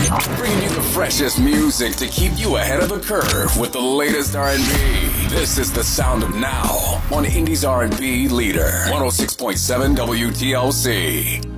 Bringing you the freshest music to keep you ahead of the curve with the latest R&B. This is the sound of now on Indies R&B leader 106.7 WTLC.